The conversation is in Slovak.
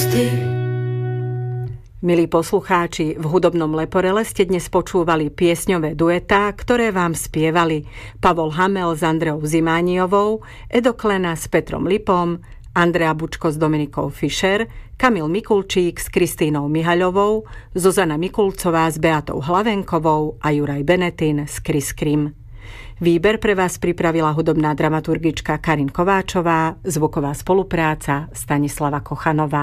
Milí poslucháči, v hudobnom Leporele ste dnes počúvali piesňové duetá, ktoré vám spievali Pavol Hamel s Andreou Zimániovou, Edo Klena s Petrom Lipom, Andrea Bučko s Dominikou Fischer, Kamil Mikulčík s Kristínou Mihaľovou, Zuzana Mikulcová s Beatou Hlavenkovou a Juraj Benetín s Kris Krim. Výber pre vás pripravila hudobná dramaturgička Karin Kováčová, zvuková spolupráca Stanislava Kochanová.